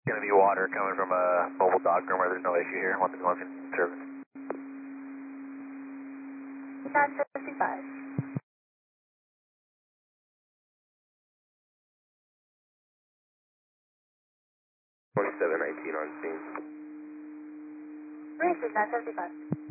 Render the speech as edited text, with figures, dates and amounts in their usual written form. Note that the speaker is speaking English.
Going to be water coming from a mobile dog groomer. There's no issue here once it's going in service. 955. 2719 on scene. Racing 955.